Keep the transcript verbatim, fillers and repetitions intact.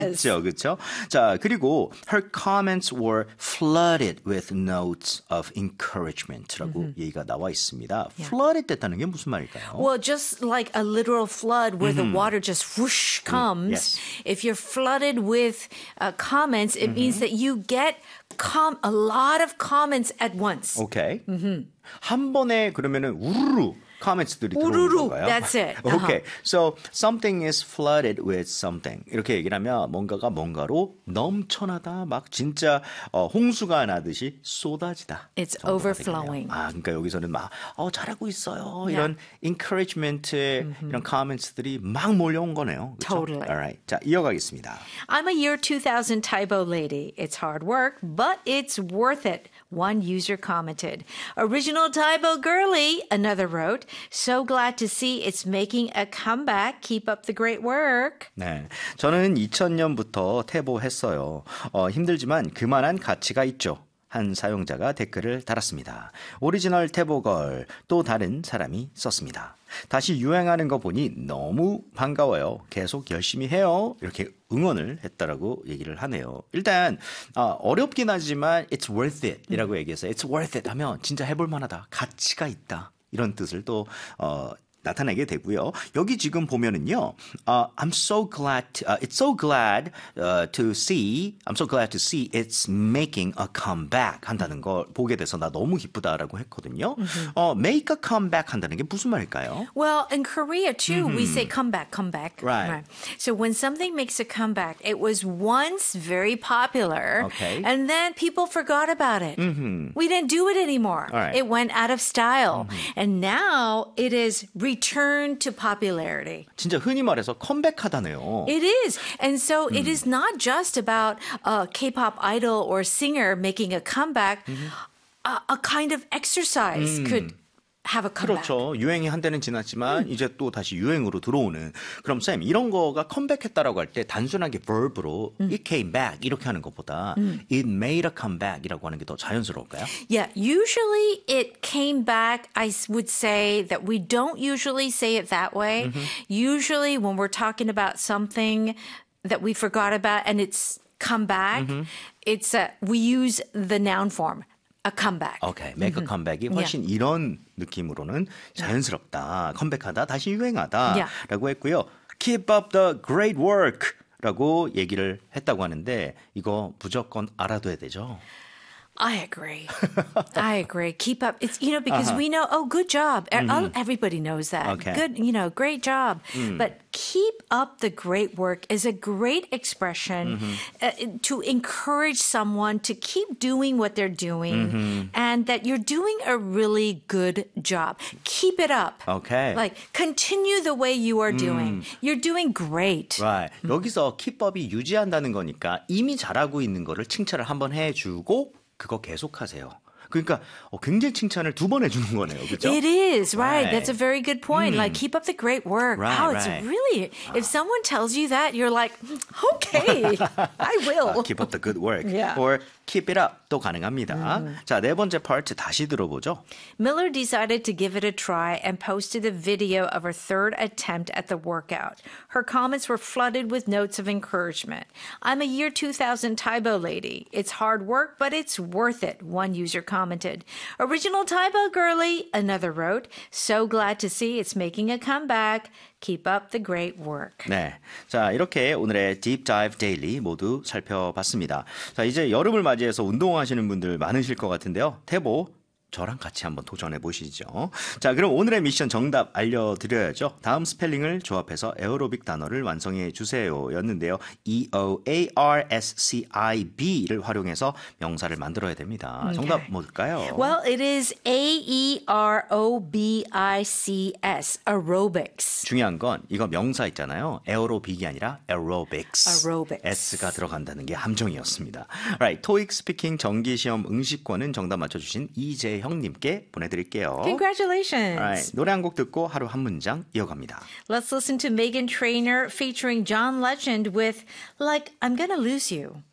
그렇죠, 그렇죠. 자, 그리고 her comments were flooded with notes of encouragement라고 mm-hmm. 얘기가 나와 있습니다. Yeah. flooded 됐다는 게 무슨 말일까요? Well, just like a literal flood where mm-hmm. the water just whoosh comes. Yes. If you're flooded with uh, comments, it mm-hmm. means that you get com- a lot of comments at once. Okay. Mm-hmm. 한 번에 그러면은 우르르 comments들이 들어오는 건가요? That's it. Uh-huh. Okay. So something is flooded with something. 이렇게 얘기를 하면 뭔가가 뭔가로 넘쳐나다. 막 진짜 어, 홍수가 나듯이 쏟아지다. It's overflowing. 아, 그러니까 여기서는 막 어, 잘하고 있어요. Yeah. 이런 encouragement의 mm-hmm. 이런 comments들이 막 몰려온 거네요. 그렇죠? Totally. Alright. 자, 이어가겠습니다. I'm a year two thousand typo lady. It's hard work, but it's worth it. One user commented. Original typo girly, another wrote. So glad to see it's making a comeback. Keep up the great work. 네, 저는 이천 년부터 태보했어요. 어, 힘들지만 그만한 가치가 있죠. 한 사용자가 댓글을 달았습니다. 오리지널 태보걸 또 다른 사람이 썼습니다. 다시 유행하는 거 보니 너무 반가워요. 계속 열심히 해요. 이렇게 응원을 했다라고 얘기를 하네요. 일단 어, 어렵긴 하지만 it's worth it 이라고 얘기해서 it's worth it 하면 진짜 해볼 만하다. 가치가 있다. 이런 뜻을 또 어, 나타내게 되고요. 여기 지금 보면은요. Uh, I'm so glad, to, uh, it's so glad uh, to see, I'm so glad to see it's making a comeback 한다는 걸 보게 돼서 나 너무 기쁘다라고 했거든요. Mm-hmm. 어, make a comeback 한다는 게 무슨 말일까요? Well, in Korea too, mm-hmm. we say comeback, comeback. Right. right. So when something makes a comeback, it was once very popular, okay. and then people forgot about it. Mm-hmm. We didn't do it anymore. All right. It went out of style, mm-hmm. and now it is return to popularity. 진짜 흔히 말해서 컴백하다네요. It is. And so mm. it is not just about a K-pop idol or singer making a comeback. Mm-hmm. A, a kind of exercise mm. could have a comeback. 그렇죠. 유행이 한때는 지났지만 음. 이제 또 다시 유행으로 들어오는. 그럼 쌤 이런 거가 컴백했다라고 할 때 단순하게 verb로 음. it came back 이렇게 하는 것보다 음. it made a comeback이라고 하는 게 더 자연스러울까요? Yeah, usually it came back. I would say that we don't usually say it that way. Mm-hmm. Usually when we're talking about something that we forgot about and it's come back, mm-hmm. it's a, we use the noun form. A comeback. Okay, make a comeback이 훨씬 yeah. 이런 느낌으로는 자연스럽다, 컴백하다, 다시 유행하다 yeah. 라고 했고요. Keep up the great work 라고 얘기를 했다고 하는데 이거 무조건 알아둬야 되죠. I agree. I agree. Keep up. It's, you know, because uh-huh. we know, oh, good job. Mm-hmm. Everybody knows that. Okay. Good, you know, great job. Mm. But keep up the great work is a great expression mm-hmm. uh, to encourage someone to keep doing what they're doing mm-hmm. and that you're doing a really good job. Keep it up. Okay. Like, continue the way you are doing. Mm. You're doing great. Right. 음. 여기서 keep up이 유지한다는 거니까 이미 잘하고 있는 거를 칭찬을 한번 해주고 그거 계속하세요. 그러니까 어, 굉장히 칭찬을 두 번 해주는 거네요. 그렇죠? It is, right. right. That's a very good point. Mm. Like, keep up the great work. Right, wow, it's right. really, if someone tells you that, you're like, okay, I will. Uh, keep up the good work. Yeah. Or keep it up 도 가능합니다. Mm. 자, 네 번째 파트 다시 들어보죠. Miller decided to give it a try and posted a video of her third attempt at the workout. Her comments were flooded with notes of encouragement. I'm a year two thousand typo lady. It's hard work, but it's worth it, one user commented. Original typo girly, another wrote. So glad to see it's making a comeback. Keep up the great work. 네, 자 이렇게 오늘의 Deep Dive Daily 모두 살펴봤습니다. 자 이제 여름을 맞이해서 운동하시는 분들 많으실 것 같은데요. 태보 저랑 같이 한번 도전해 보시죠. 자, 그럼 오늘의 미션 정답 알려드려야죠. 다음 스펠링을 조합해서 에어로빅 단어를 완성해 주세요 였는데요. E O A R S C I B를 활용해서 명사를 만들어야 됩니다. 정답 okay. 뭘까요? Well, it is A E R O B I C S, aerobics. 중요한 건 이거 명사 있잖아요. 에어로빅이 아니라 aerobics. aerobics. S가 들어간다는 게 함정이었습니다. Right, 토익 스피킹 정기시험 응시권은 정답 맞춰주신 이재 형님께 보내드릴게요. Congratulations. Alright, 노래 한 곡 듣고 하루 한 문장 이어갑니다. Let's listen to Meghan Trainor featuring John Legend with Like I'm Gonna Lose You.